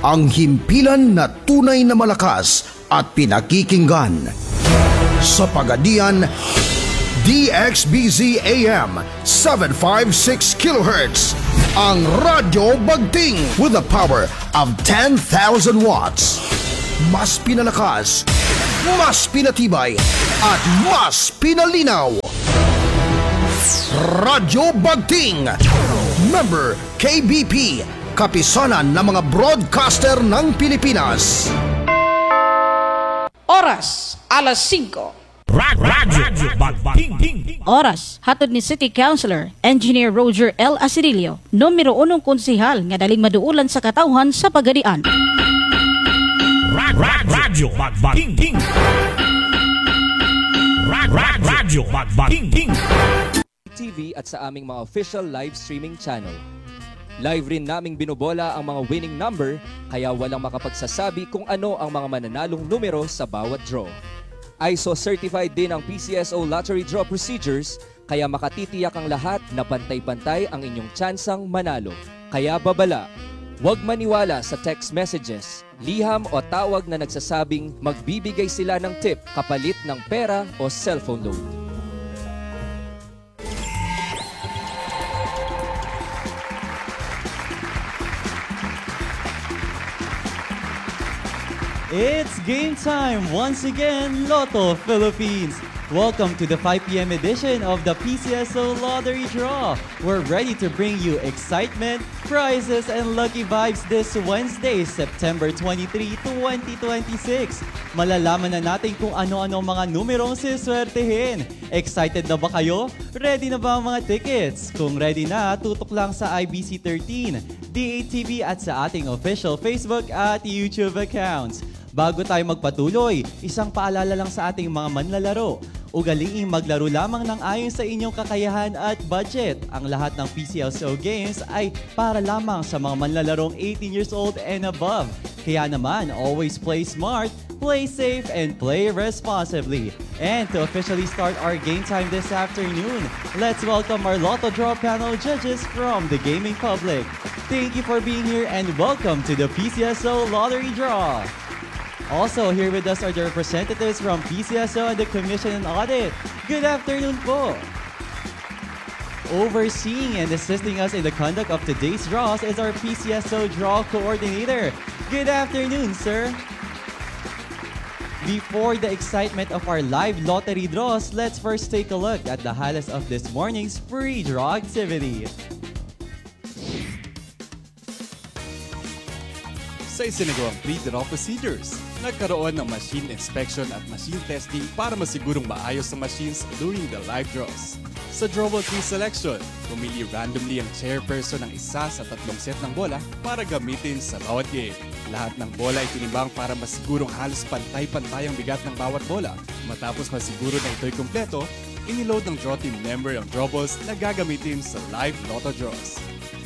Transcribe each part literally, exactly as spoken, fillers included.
ang himpilan na tunay na malakas at pinakikinggan. Sa Pagadian, D X B Z A M seven fifty-six kilohertz, ang Radyo Bagting with the power of ten thousand watts. Mas pinalakas, mas pinatibay, at mas pinalinaw. Radyo Bagting, member K B P, kapisanan ng mga broadcaster ng Pilipinas. Oras, alas singko. Radyo Bagting. Oras, hatod ni City Councilor, Engineer Roger L. Asirilio, numero unong konsihal nga daling maduulan sa katawhan sa Pagadian. Radyo Bagting. Radyo Bagting. T V at sa aming mga official live streaming channel. Live rin naming binobola ang mga winning number, kaya walang makapagsasabi kung ano ang mga mananalong numero sa bawat draw. I S O certified din ang P C S O lottery draw procedures, kaya makatitiyak ang lahat na pantay-pantay ang inyong tsansang manalo. Kaya babala, huwag maniwala sa text messages, liham o tawag na nagsasabing magbibigay sila ng tip kapalit ng pera o cellphone load. It's game time once again, Lotto Philippines. Welcome to the five p m edition of the P C S O Lottery Draw. We're ready to bring you excitement, prizes, and lucky vibes this Wednesday, September twenty-third, twenty twenty-six. Malalaman na natin kung ano-ano mga numerong siswertehin. Excited na ba kayo? Ready na ba ang mga tickets? Kung ready na, tutok lang sa I B C thirteen, D A T V at sa ating official Facebook at YouTube accounts. Bago tayo magpatuloy, isang paalala lang sa ating mga manlalaro. Ugaliing maglaro lamang ng ayon sa inyong kakayahan at budget. Ang lahat ng P C S O games ay para lamang sa mga manlalarong eighteen years old and above. Kaya naman, always play smart, play safe, and play responsibly. And to officially start our game time this afternoon, let's welcome our Lotto Draw panel judges from the gaming public. Thank you for being here and welcome to the P C S O Lottery Draw. Also, here with us are the representatives from P C S O and the Commission and Audit. Good afternoon po! Overseeing and assisting us in the conduct of today's draws is our P C S O Draw Coordinator. Good afternoon, sir! Before the excitement of our live lottery draws, let's first take a look at the highlights of this morning's free draw activity. Sa isinagawang pre-draw procedures, nagkaroon ng machine inspection at machine testing para masigurong maayos ang machines during the live draws. Sa drawable tree selection, pumili randomly ang chairperson ng isa sa tatlong set ng bola para gamitin sa bawat game. Lahat ng bola ay tinimbang para masigurong halos pantay-pantay ang bigat ng bawat bola. Matapos masiguro na ito'y kumpleto, iniload ng draw team member ang drawables na gagamitin sa live lotto draws.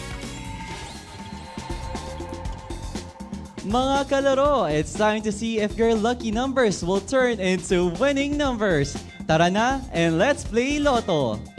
Mga kalaro, it's time to see if your lucky numbers will turn into winning numbers. Tara na and let's play Lotto!